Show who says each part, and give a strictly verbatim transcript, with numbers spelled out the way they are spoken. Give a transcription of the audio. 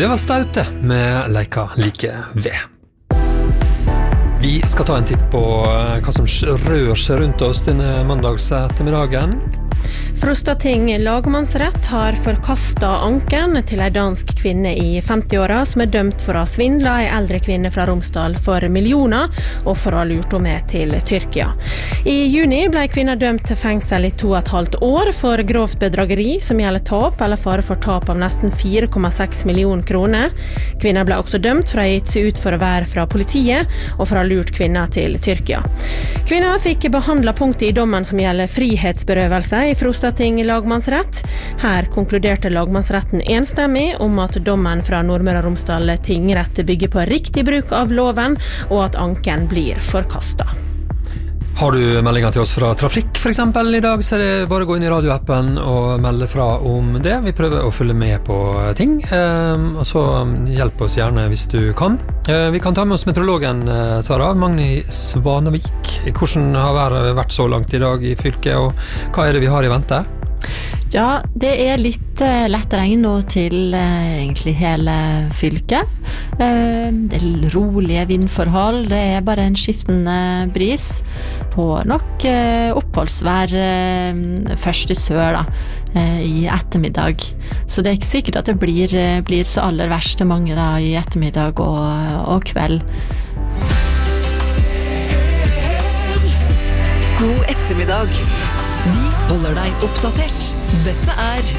Speaker 1: Det var Staute med Leika like ved. Vi skal ta en titt på hva som rør seg rundt oss denne mandags ettermiddagen.
Speaker 2: Frostating lagmannsrett har forkastet anken til en dansk kvinne i femti-åra som er dømt for å ha svindlet en eldre kvinne fra Romsdal for millioner og for å ha lurt henne med til Tyrkia. I juni ble kvinna dømt til fengsel i to og et halvt år for grovt bedrageri som gjelder tap eller fare for tap av nesten fire komma seks millioner kroner. Kvinna ble også dømt for å ha gitt seg ut for å være fra politiet og for å ha lurt kvinna til Tyrkia. Kvinna fikk behandlet punktet i dommen som gjelder frihetsberøvelse i Frostating lagmannsrett. Her konkluderte lagmannsretten enstemmig om at dommen fra Nordmøre og Romsdal tingrett bygger på riktig bruk av loven, og at anken blir forkastet.
Speaker 1: Har du meldinger til oss fra Trafikk for eksempel i dag, så er det bare å gå inn i radioappen og melde fra om det. Vi prøver å følge med på ting, og så hjelp oss gjerne hvis du kan. Vi kan ta med oss meteorologen, Sara, Magni Svanevik. Hvordan har været vært så langt i dag i fylket, og hva er det vi har i vente?
Speaker 3: Ja, det er litt uh, lett regn nå til uh, egentlig hele fylket. Uh, det er rolige vindforhold, det er bare en skiftende bris på nok uh, oppholdsvær uh, først i sør da, uh, i ettermiddag. Så det er ikke sikkert at det blir, uh, blir så aller verst til mange da, i ettermiddag og, og kveld.
Speaker 4: God ettermiddag. Vi holder deg oppdatert. Dette er